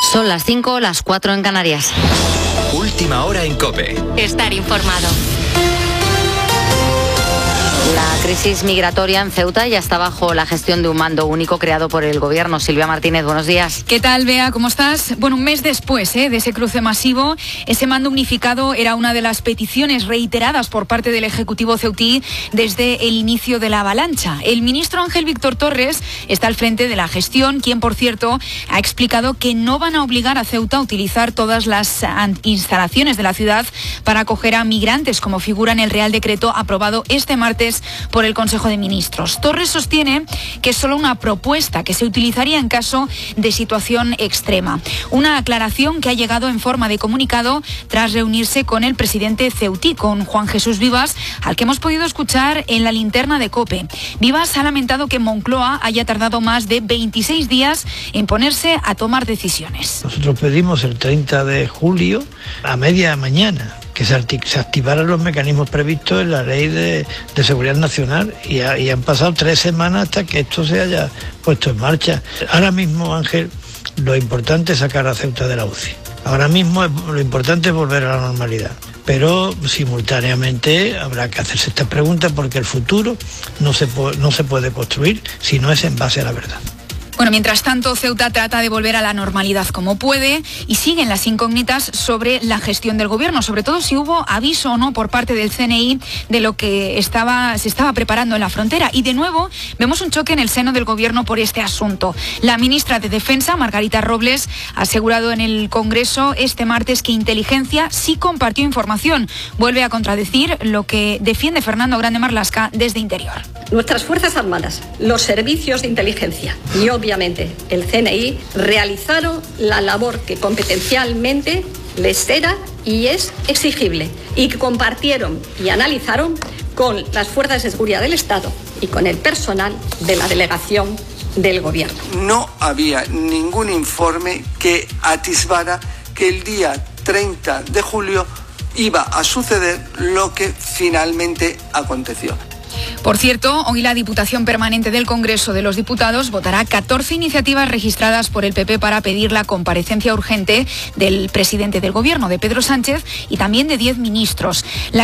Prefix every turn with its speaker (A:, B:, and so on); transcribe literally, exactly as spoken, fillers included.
A: Son las cinco, las cuatro en Canarias.
B: Última hora en COPE.
A: Estar informado. La crisis migratoria en Ceuta ya está bajo la gestión de un mando único creado por el Gobierno. Silvia Martínez, buenos días.
C: ¿Qué tal, Bea? ¿Cómo estás? Bueno, un mes después ¿eh? de ese cruce masivo, ese mando unificado era una de las peticiones reiteradas por parte del Ejecutivo ceutí desde el inicio de la avalancha. El ministro Ángel Víctor Torres está al frente de la gestión, quien, por cierto, ha explicado que no van a obligar a Ceuta a utilizar todas las instalaciones de la ciudad para acoger a migrantes, como figura en el Real Decreto aprobado este martes por el Consejo de Ministros. Torres sostiene que es solo una propuesta que se utilizaría en caso de situación extrema. Una aclaración que ha llegado en forma de comunicado tras reunirse con el presidente ceutí, con Juan Jesús Vivas, al que hemos podido escuchar en la linterna de COPE. Vivas ha lamentado que Moncloa haya tardado más de veintiséis días en ponerse a tomar decisiones.
D: Nosotros pedimos el treinta de julio a media mañana que se, se activaran los mecanismos previstos en la Ley de, de Seguridad Nacional y, ha, y han pasado tres semanas hasta que esto se haya puesto en marcha. Ahora mismo, Ángel, lo importante es sacar a Ceuta de la U C I. Ahora mismo lo importante es volver a la normalidad. Pero simultáneamente habrá que hacerse esta pregunta porque el futuro no se, no se puede construir si no es en base a la verdad.
C: Bueno, mientras tanto, Ceuta trata de volver a la normalidad como puede y siguen las incógnitas sobre la gestión del Gobierno, sobre todo si hubo aviso o no por parte del C N I de lo que estaba, se estaba preparando en la frontera. Y de nuevo vemos un choque en el seno del Gobierno por este asunto. La ministra de Defensa, Margarita Robles, ha asegurado en el Congreso este martes que Inteligencia sí compartió información. Vuelve a contradecir lo que defiende Fernando Grande Marlaska desde Interior.
E: Nuestras Fuerzas Armadas, los servicios de inteligencia y obviamente el C N I realizaron la labor que competencialmente les era y es exigible y que compartieron y analizaron con las fuerzas de seguridad del Estado y con el personal de la delegación del Gobierno.
F: No había ningún informe que atisbara que el día treinta de julio iba a suceder lo que finalmente aconteció.
C: Por cierto, hoy la Diputación Permanente del Congreso de los Diputados votará catorce iniciativas registradas por el P P para pedir la comparecencia urgente del presidente del Gobierno, de Pedro Sánchez, y también de diez ministros. La